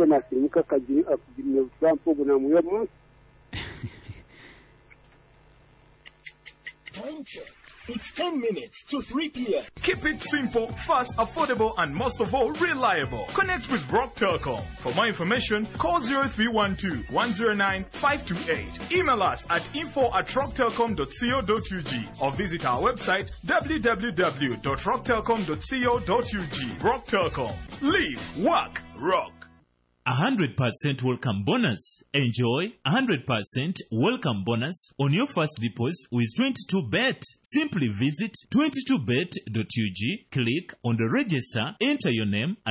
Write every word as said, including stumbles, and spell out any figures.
Nabwo nasimuka kagira akugira ubusampo bunamuye munsi. Time check. It's ten minutes to three p.m. Keep it simple, fast, affordable, and most of all, reliable. Connect with Rock Telecom. For more information, call zero three one two, one zero nine, five two eight. Email us at info at rock telecom dot co dot u g or visit our website w w w dot rock telecom dot co dot u g. Rock Telecom. Live, work, rock. one hundred percent welcome bonus. Enjoy one hundred percent welcome bonus on your first deposit with twenty-two bet. Simply visit twenty-two bet dot u g, click on the register, enter your name,